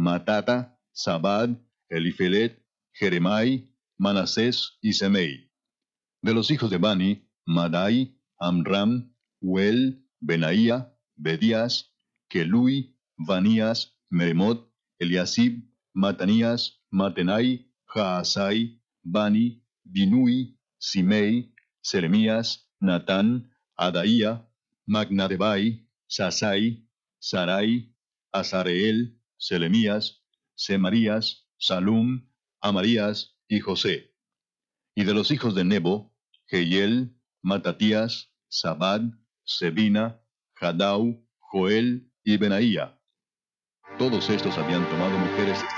Matata, Zabad, Elifelet, Jeremai, Manasés y Semei. De los hijos de Bani, Madai, Amram, Uel, Benaía, Bedías, Kelui, Vanías, Meremot, Eliasib, Matanías, Matenai, Jaasai, Bani, Binui, Simei, Seremías, Natán, Adaía, Magnadebai, Sasai, Sarai, Azareel, Selemías, Semarías, Salum, Amarías y José. Y de los hijos de Nebo, Jehiel, Matatías, Zabad, Sebina, Jadau, Joel y Benaía. Todos estos habían tomado mujeres